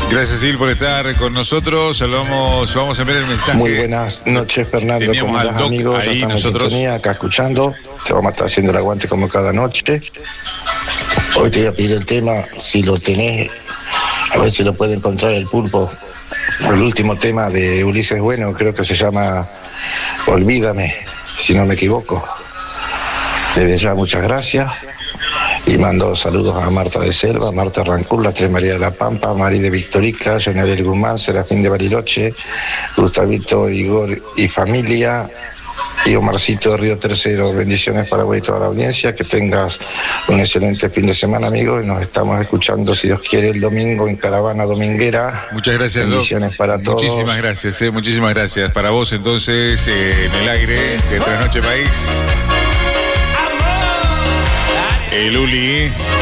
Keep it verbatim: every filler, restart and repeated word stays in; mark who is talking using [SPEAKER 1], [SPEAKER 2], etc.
[SPEAKER 1] Gracias, Sil, por estar con nosotros. Vamos, vamos a ver el mensaje.
[SPEAKER 2] Muy buenas noches, Fernando.
[SPEAKER 1] Teníamos
[SPEAKER 2] ¿Cómo
[SPEAKER 1] al
[SPEAKER 2] estás,
[SPEAKER 1] Doc
[SPEAKER 2] amigos? Ya
[SPEAKER 1] ahí,
[SPEAKER 2] estamos
[SPEAKER 1] nosotros.
[SPEAKER 2] en sintonía, acá escuchando. Te vamos a estar haciendo el aguante como cada noche. Hoy te voy a pedir el tema, si lo tenés, a ver si lo puede encontrar el Pulpo. El último tema de Ulises Bueno, creo que se llama Olvídame, si no me equivoco. Desde ya, muchas gracias. Y mando saludos a Marta de Selva, Marta Rancur, las Tres María de la Pampa, Mari de Victorica, Jonadel Guzmán, Serafín de Bariloche, Gustavito, Igor y familia, y Omarcito de Río Tercero. Bendiciones para vos y toda la audiencia. Que tengas un excelente fin de semana, amigo, y nos estamos escuchando, si Dios quiere, el domingo en Caravana Dominguera.
[SPEAKER 1] Muchas gracias,
[SPEAKER 2] Bendiciones
[SPEAKER 1] Doc.
[SPEAKER 2] para todos.
[SPEAKER 1] Muchísimas gracias, eh, muchísimas gracias. Para vos, entonces, eh, en el aire de Trasnoche País. El Uli.